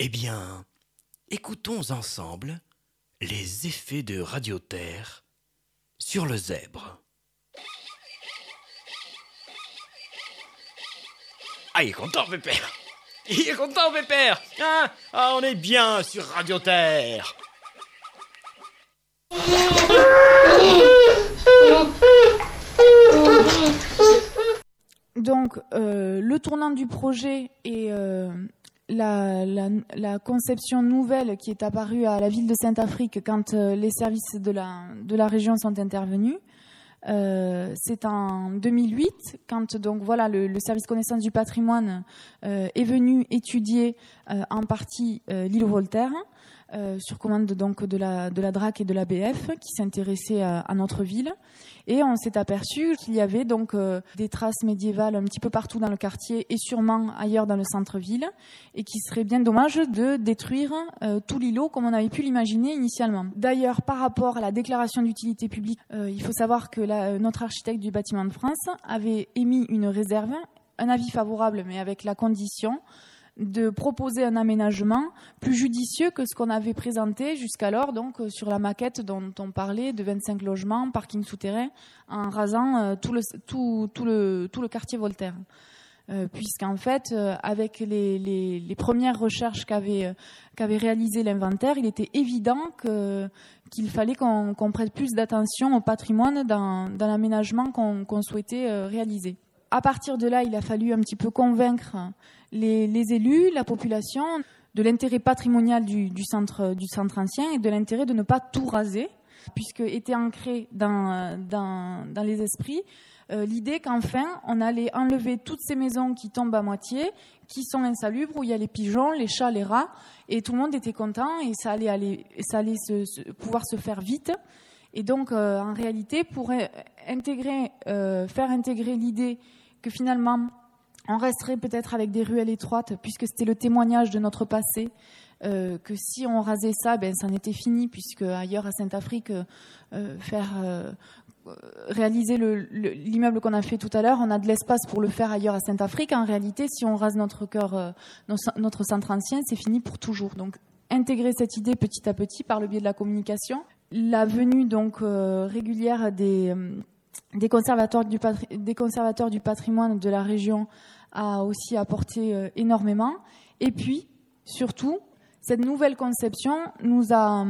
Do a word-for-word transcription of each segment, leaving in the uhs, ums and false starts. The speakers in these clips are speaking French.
Eh bien, écoutons ensemble les effets de Radioterre sur le zèbre. Ah, il est content, Pépère. Il est content, Pépère. Hein ah, on est bien sur Radioterre. Donc, euh, le tournant du projet et euh, la, la, la conception nouvelle qui est apparue à la ville de Saint-Affrique quand euh, les services de la, de la région sont intervenus. Euh, c'est en deux mille huit quand donc voilà le, le service connaissance du patrimoine euh, est venu étudier euh, en partie euh, l'île Voltaire euh, sur commande donc de la de la D R A C et de l'A B F qui s'intéressaient à, à notre ville, et on s'est aperçu qu'il y avait donc euh, des traces médiévales un petit peu partout dans le quartier et sûrement ailleurs dans le centre-ville, et qu'il serait bien dommage de détruire euh, tout l'îlot comme on avait pu l'imaginer initialement. D'ailleurs, par rapport à la déclaration d'utilité publique, euh, il faut savoir que la, notre architecte du bâtiment de France avait émis une réserve, un avis favorable, mais avec la condition de proposer un aménagement plus judicieux que ce qu'on avait présenté jusqu'alors, donc sur la maquette dont on parlait de vingt-cinq logements, parking souterrain, en rasant euh, tout, le, tout, tout, le, tout le quartier Voltaire. Euh, puisqu'en fait, euh, avec les, les, les premières recherches qu'avait, euh, qu'avait réalisé l'inventaire, il était évident que, qu'il fallait qu'on, qu'on prête plus d'attention au patrimoine dans, dans l'aménagement qu'on, qu'on souhaitait euh, réaliser. À partir de là, il a fallu un petit peu convaincre les, les élus, la population, de l'intérêt patrimonial du, du, centre, du centre ancien et de l'intérêt de ne pas tout raser, puisque était ancré dans, dans, dans les esprits euh, l'idée qu'enfin, on allait enlever toutes ces maisons qui tombent à moitié, qui sont insalubres, où il y a les pigeons, les chats, les rats, et tout le monde était content, et ça allait, aller, ça allait se, se, pouvoir se faire vite. Et donc, euh, en réalité, pour intégrer, euh, faire intégrer l'idée que finalement, on resterait peut-être avec des ruelles étroites, puisque c'était le témoignage de notre passé, euh, que si on rasait ça, ben, c'en était fini, puisque ailleurs à Saint-Affrique, euh, faire euh, réaliser le, le, l'immeuble qu'on a fait tout à l'heure, on a de l'espace pour le faire ailleurs à Saint-Affrique. En réalité, si on rase notre cœur, euh, notre centre ancien, c'est fini pour toujours. Donc, intégrer cette idée petit à petit par le biais de la communication. La venue donc euh, régulière des... Euh, Des conservateurs, du patri- des conservateurs du patrimoine de la région a aussi apporté euh, énormément. Et puis, surtout, cette nouvelle conception nous a,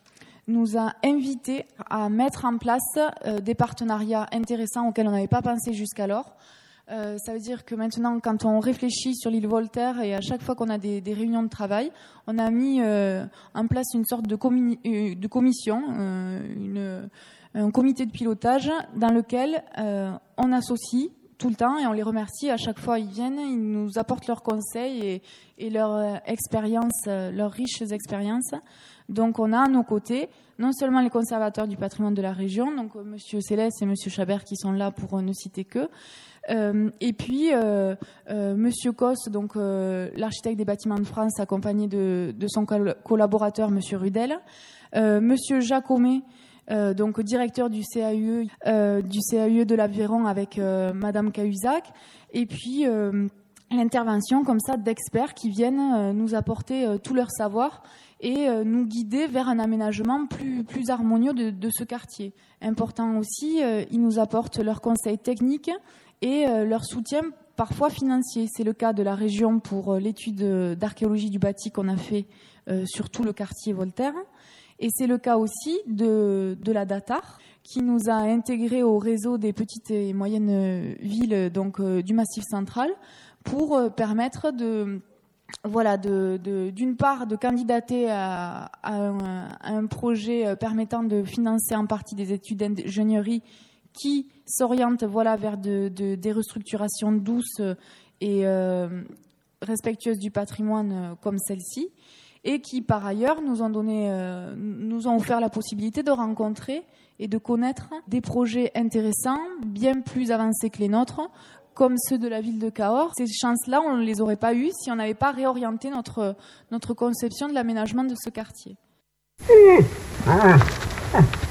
nous a invités à mettre en place euh, des partenariats intéressants auxquels on n'avait pas pensé jusqu'alors. Euh, ça veut dire que maintenant, quand on réfléchit sur l'île Voltaire et à chaque fois qu'on a des, des réunions de travail, on a mis euh, en place une sorte de, communi- euh, de commission, euh, une... un comité de pilotage dans lequel euh, on associe tout le temps, et on les remercie. À chaque fois, ils viennent, ils nous apportent leurs conseils et, et leur euh, expérience, euh, leurs riches expériences. Donc, on a à nos côtés non seulement les conservateurs du patrimoine de la région, donc euh, Monsieur Céleste et Monsieur Chabert qui sont là pour euh, ne citer qu'eux, euh, et puis euh, euh, Monsieur Cos, donc euh, l'architecte des bâtiments de France, accompagné de, de son col- collaborateur Monsieur Rudel, euh, Monsieur Jacomet, Euh, donc directeur du C A U E, euh, du C A U E de l'Aveyron avec euh, Madame Cahuzac, et puis euh, l'intervention comme ça d'experts qui viennent euh, nous apporter euh, tout leur savoir et euh, nous guider vers un aménagement plus, plus harmonieux de, de ce quartier. Important aussi, euh, ils nous apportent leurs conseils techniques et euh, leur soutien parfois financier. C'est le cas de la région pour euh, l'étude d'archéologie du bâti qu'on a fait euh, sur tout le quartier Voltaire. Et c'est le cas aussi de, de la DATAR, qui nous a intégrés au réseau des petites et moyennes villes donc, euh, du Massif central, pour euh, permettre de, voilà, de, de, d'une part de candidater à, à, un, à un projet permettant de financer en partie des études d'ingénierie qui s'orientent voilà, vers de, de, des restructurations douces et euh, respectueuses du patrimoine comme celle-ci, et qui, par ailleurs, nous ont donné, euh, nous ont offert la possibilité de rencontrer et de connaître des projets intéressants, bien plus avancés que les nôtres, comme ceux de la ville de Cahors. Ces chances-là, on ne les aurait pas eues si on n'avait pas réorienté notre, notre conception de l'aménagement de ce quartier.